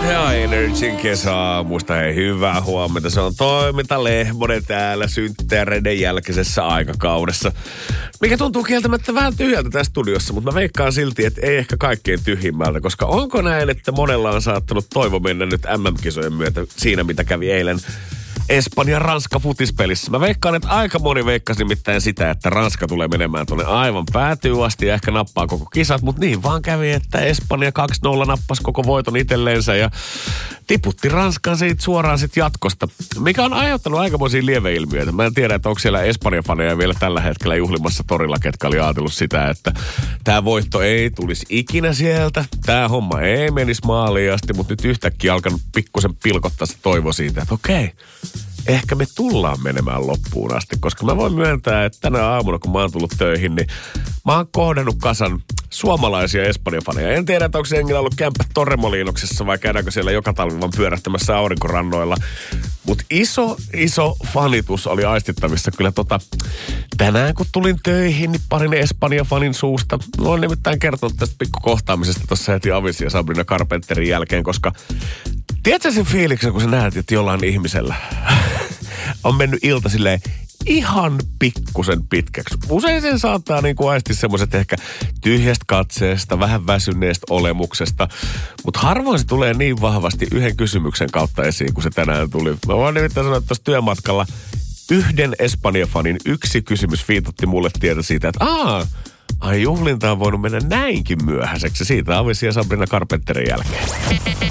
Ja Energin kesäaamusta, hei, hyvää huomenta. Se on Toiminta Lehmonen täällä synttäreiden jälkeisessä aikakaudessa. Mikä tuntuu kieltämättä vähän tyhjältä tässä studiossa, mutta mä veikkaan silti, että ei ehkä kaikkein tyhjimmältä. Koska onko näin, että monella on saattanut toivo mennä nyt MM-kisojen myötä siinä, mitä kävi eilen Espanja-Ranska futispelissä. Mä veikkaan, että aika moni veikkasi nimittäin sitä, että Ranska tulee menemään tuonne aivan päätyy asti ja ehkä nappaa koko kisat, mutta niin vaan kävi, että Espanja 2-0 nappasi koko voiton itselleensä ja tiputti Ranskan siitä suoraan sit jatkosta, mikä on aiheuttanut aikamoisia lieveilmiöitä. Mä en tiedä, että onko siellä Espanja-faneja vielä tällä hetkellä juhlimassa torilla, ketkä oli ajatellut sitä, että tämä voitto ei tulisi ikinä sieltä, tämä homma ei menisi maaliin asti, mutta nyt yhtäkkiä alkanut pikkusen pilkottaa se toivo siitä, että okei, ehkä me tullaan menemään loppuun asti, koska mä voin myöntää, että tänä aamuna, kun mä oon tullut töihin, niin mä oon kohdannut kasan suomalaisia Espanja-faneja. En tiedä, että onko se jengillä ollut kämppä Torremolinoksessa vai käydäänkö siellä joka talvi vaan pyörähtämässä aurinkorannoilla. Mutta iso fanitus oli aistittavissa kyllä tänään, kun tulin töihin, niin parin Espanja-fanin suusta. Olen nimittäin kertonut tästä pikkukohtaamisesta tuossa heti Avicii ja Sabrina Carpenterin jälkeen, koska tiedätkö sen fiiliksen, kun sä näet, että jollain ihmisellä on mennyt ilta silleen ihan pikkusen pitkäksi. Usein sen saattaa niinku aistia semmoiset ehkä tyhjästä katseesta, vähän väsyneestä olemuksesta, mutta harvoin se tulee niin vahvasti yhden kysymyksen kautta esiin, kun se tänään tuli. Mä voin nimittäin sanoa, että tuossa työmatkalla yhden Espanja-fanin yksi kysymys viitotti mulle tietä siitä, että ai juhlinta on voinut mennä näinkin myöhäiseksi. Siitä Avicii ja Sabrina Carpenterin jälkeen.